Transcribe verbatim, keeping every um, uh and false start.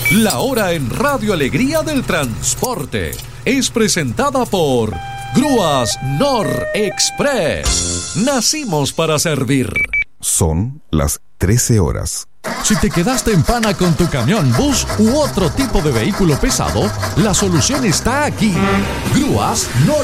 La hora en Radio Alegría del Transporte es presentada por Grúas Nor Express. Nacimos para servir. Son las trece horas. Si te quedaste en pana con tu camión, bus u otro tipo de vehículo pesado, la solución está aquí. Grúas Nor